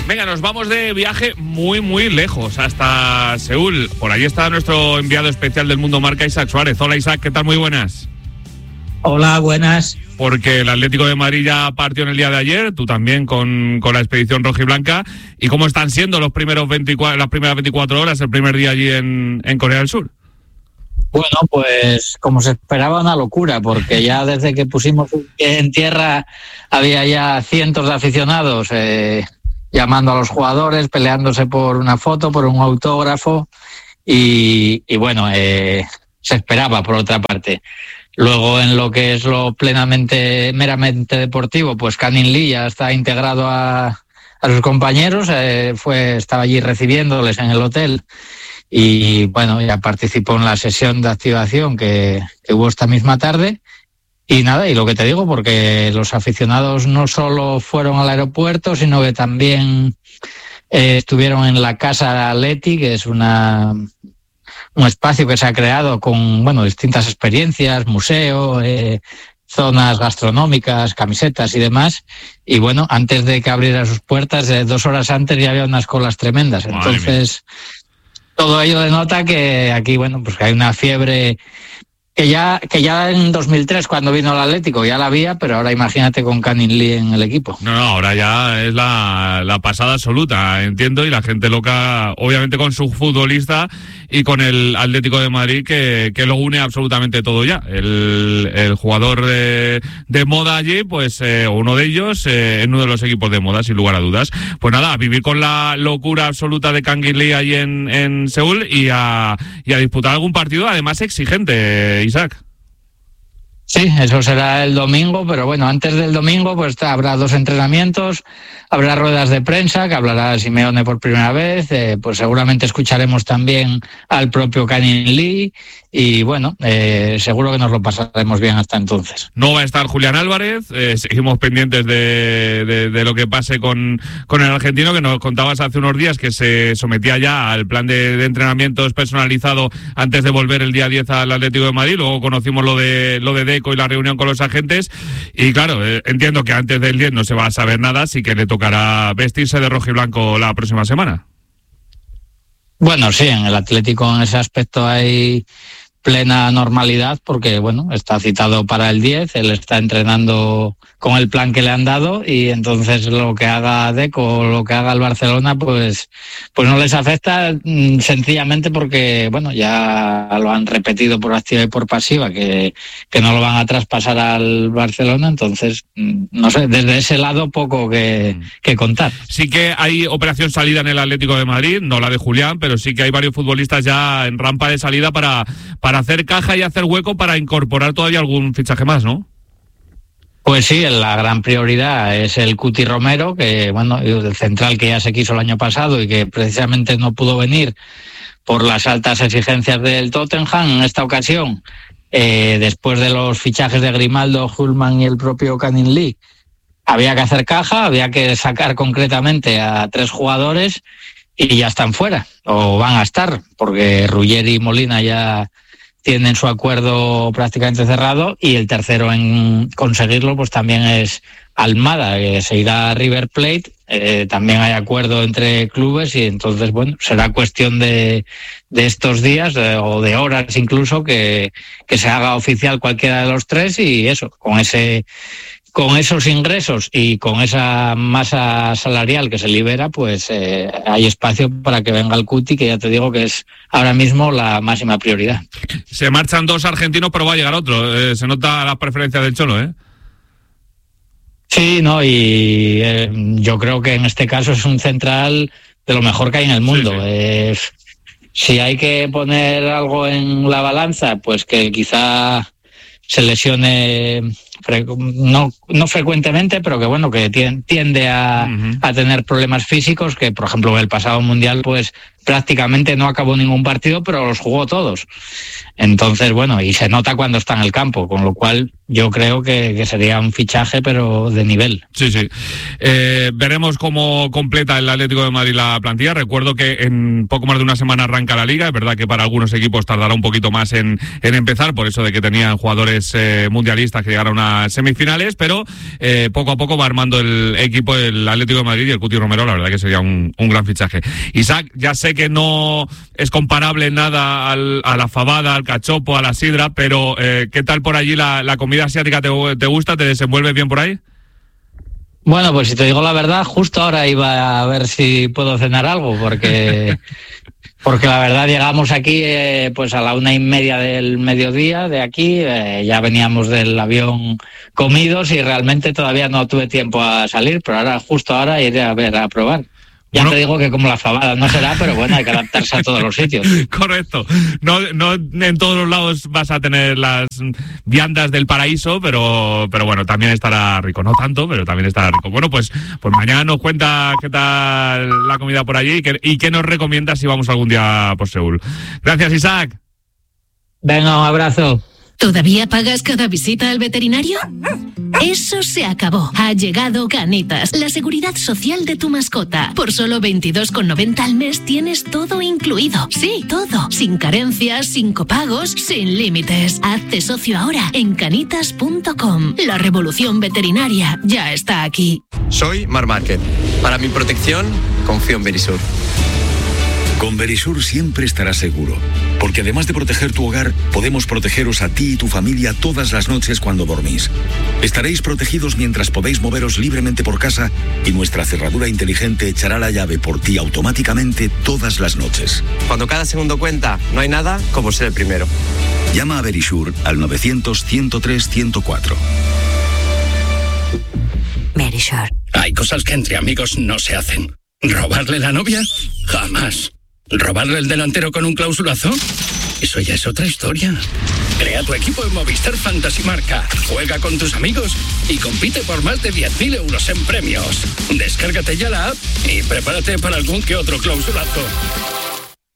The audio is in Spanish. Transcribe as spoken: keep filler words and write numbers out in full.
Venga, nos vamos de viaje muy, muy lejos, hasta Seúl. Por allí está nuestro enviado especial del Mundo Marca, Isaac Suárez. Hola, Isaac, ¿qué tal? Muy buenas. Hola, buenas. Porque el Atlético de Madrid ya partió en el día de ayer, tú también con, con la expedición rojiblanca. ¿Y cómo están siendo los primeros veinticuatro, las primeras veinticuatro horas, el primer día allí en, en Corea del Sur? Bueno, pues como se esperaba, una locura, porque ya desde que pusimos en tierra había ya cientos de aficionados eh, llamando a los jugadores, peleándose por una foto, por un autógrafo y, y bueno, eh, se esperaba por otra parte. Luego, en lo que es lo plenamente, meramente deportivo, pues Canning Lee ya está integrado a, a sus compañeros, eh, fue, estaba allí recibiéndoles en el hotel y bueno, ya participó en la sesión de activación que, que hubo esta misma tarde. Y nada, y lo que te digo, porque los aficionados no solo fueron al aeropuerto, sino que también eh, estuvieron en la Casa Atleti, que es una un espacio que se ha creado con bueno distintas experiencias, museo, eh, zonas gastronómicas, camisetas y demás. Y bueno, antes de que abriera sus puertas, eh, dos horas antes ya había unas colas tremendas. Entonces, todo ello denota que aquí, bueno, pues que hay una fiebre que ya que ya en dos mil tres, cuando vino el Atlético, ya la había, pero ahora imagínate con Canning Lee en el equipo. No, no, ahora ya es la, la pasada absoluta, entiendo, y la gente loca, obviamente con su futbolista y con el Atlético de Madrid, que, que lo une absolutamente todo ya. El, el jugador de, de moda allí, pues eh, uno de ellos, eh, en uno de los equipos de moda, sin lugar a dudas. Pues nada, a vivir con la locura absoluta de Canning Lee allí en, en Seúl y a, y a disputar algún partido, además exigente, Isaac. Sí, eso será el domingo, pero bueno, antes del domingo pues habrá dos entrenamientos, habrá ruedas de prensa que hablará Simeone por primera vez, eh, pues seguramente escucharemos también al propio Canning Lee y bueno, eh, seguro que nos lo pasaremos bien hasta entonces. No va a estar Julián Álvarez, eh, seguimos pendientes de, de, de lo que pase con, con el argentino, que nos contabas hace unos días que se sometía ya al plan de, de entrenamientos personalizado antes de volver el día diez al Atlético de Madrid. Luego conocimos lo de lo de Deco y la reunión con los agentes y claro, eh, entiendo que antes del diez no se va a saber nada, así que le tocará vestirse de rojo y blanco la próxima semana. Bueno, sí, en el Atlético en ese aspecto hay plena normalidad porque, bueno, está citado para el diez, él está entrenando con el plan que le han dado y entonces lo que haga Deco o lo que haga el Barcelona, pues pues no les afecta mmm, sencillamente porque, bueno, ya lo han repetido por activa y por pasiva que, que no lo van a traspasar al Barcelona, entonces, mmm, no sé, desde ese lado poco que, que contar. Sí que hay operación salida en el Atlético de Madrid, no la de Julián, pero sí que hay varios futbolistas ya en rampa de salida para, para hacer caja y hacer hueco para incorporar todavía algún fichaje más, ¿no? Pues sí, la gran prioridad es el Cuti Romero, que bueno, el central que ya se quiso el año pasado y que precisamente no pudo venir por las altas exigencias del Tottenham en esta ocasión, eh, después de los fichajes de Grimaldo, Hullman y el propio Canning Lee. Había que hacer caja, había que sacar concretamente a tres jugadores y ya están fuera, o van a estar, porque Ruggeri y Molina ya tienen su acuerdo prácticamente cerrado y el tercero en conseguirlo pues también es Almada, que se irá a River Plate. Eh, también hay acuerdo entre clubes y entonces bueno, será cuestión de, de estos días de, o de horas incluso que, que se haga oficial cualquiera de los tres y eso, con ese con esos ingresos y con esa masa salarial que se libera, pues eh, hay espacio para que venga el Cuti, que ya te digo que es ahora mismo la máxima prioridad. Se marchan dos argentinos, pero va a llegar otro. Eh, se nota la preferencia del Cholo, ¿eh? Sí, no, y eh, yo creo que en este caso es un central de lo mejor que hay en el mundo. Sí, sí. Eh, si hay que poner algo en la balanza, pues que quizá se lesione no no frecuentemente, pero que bueno, que tiende a, uh-huh. a tener problemas físicos, que por ejemplo en el pasado mundial pues prácticamente no acabó ningún partido, pero los jugó todos. Entonces, bueno, y se nota cuando está en el campo, con lo cual yo creo que, que sería un fichaje, pero de nivel. Sí, sí. Eh, veremos cómo completa el Atlético de Madrid la plantilla. Recuerdo que en poco más de una semana arranca la Liga. Es verdad que para algunos equipos tardará un poquito más en, en empezar, por eso de que tenían jugadores eh, mundialistas que llegaron a unas semifinales, pero eh, poco a poco va armando el equipo el Atlético de Madrid y el Cuti Romero, la verdad que sería un, un gran fichaje. Isaac, ya sé que no es comparable nada al, a la fabada, al cachopo, a la sidra, pero eh, ¿qué tal por allí la, la comida asiática? ¿Te, te gusta? ¿Te desenvuelves bien por ahí? Bueno, pues si te digo la verdad, justo ahora iba a ver si puedo cenar algo, porque porque la verdad llegamos aquí eh, pues a la una y media del mediodía de aquí, eh, ya veníamos del avión comidos y realmente todavía no tuve tiempo a salir, pero ahora justo ahora iré a ver, a probar. Ya bueno, te digo que como la fabada no será, pero bueno, hay que adaptarse a todos los sitios. Correcto. No, no en todos los lados vas a tener las viandas del paraíso, pero, pero bueno, también estará rico. No tanto, pero también estará rico. Bueno, pues, pues mañana nos cuenta qué tal la comida por allí y qué, y qué nos recomiendas si vamos algún día por Seúl. Gracias, Isaac. Venga, un abrazo. ¿Todavía pagas cada visita al veterinario? Eso se acabó. Ha llegado Canitas, la seguridad social de tu mascota. Por solo veintidós con noventa al mes tienes todo incluido. Sí, todo. Sin carencias, sin copagos, sin límites. Hazte socio ahora en canitas punto com. La revolución veterinaria ya está aquí. Soy Mar Márquez. Para mi protección, confío en Verisur. Con Verisur siempre estarás seguro, porque además de proteger tu hogar, podemos protegeros a ti y tu familia todas las noches cuando dormís. Estaréis protegidos mientras podéis moveros libremente por casa y nuestra cerradura inteligente echará la llave por ti automáticamente todas las noches. Cuando cada segundo cuenta, no hay nada como ser el primero. Llama a Verisur al novecientos, ciento tres, ciento cuatro. Verisur. Hay cosas que entre amigos no se hacen. ¿Robarle la novia? Jamás. ¿Robarle el delantero con un clausulazo? Eso ya es otra historia. Crea tu equipo en Movistar Fantasy Marca. Juega con tus amigos y compite por más de diez mil euros en premios. Descárgate ya la app y prepárate para algún que otro clausulazo.